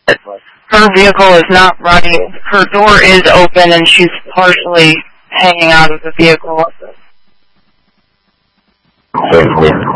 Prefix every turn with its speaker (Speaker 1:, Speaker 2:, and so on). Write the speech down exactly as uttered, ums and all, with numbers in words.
Speaker 1: Her vehicle is not running. Her door is open and she's partially hanging out of the vehicle.
Speaker 2: Safely.